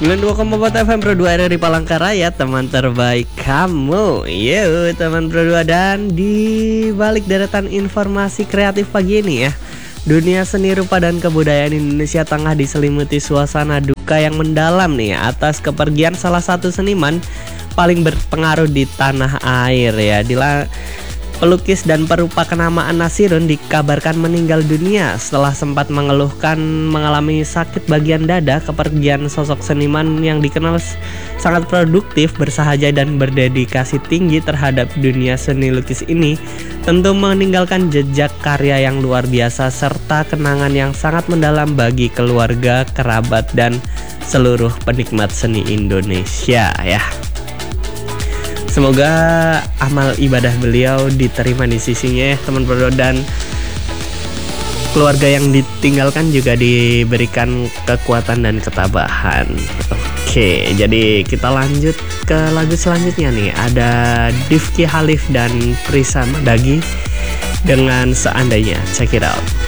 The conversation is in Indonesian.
92,4 FM Pro 2 RRI Palangkaraya, teman terbaik kamu. Yo, teman Pro 2, dan di balik deretan informasi kreatif pagi ini ya, dunia seni rupa dan kebudayaan Indonesia tengah diselimuti suasana duka yang mendalam nih atas kepergian salah satu seniman paling berpengaruh di tanah air ya. Pelukis dan perupa kenamaan Nasirun dikabarkan meninggal dunia setelah sempat mengeluhkan mengalami sakit bagian dada. Kepergian sosok seniman yang dikenal sangat produktif, bersahaja dan berdedikasi tinggi terhadap dunia seni lukis ini tentu meninggalkan jejak karya yang luar biasa serta kenangan yang sangat mendalam bagi keluarga, kerabat, dan seluruh penikmat seni Indonesia ya. Semoga amal ibadah beliau diterima di sisinya ya teman Pro, dan keluarga yang ditinggalkan juga diberikan kekuatan dan ketabahan. Oke, jadi kita lanjut ke lagu selanjutnya nih. Ada Difki Halif dan Prisa Madagi dengan Seandainya. Check it out.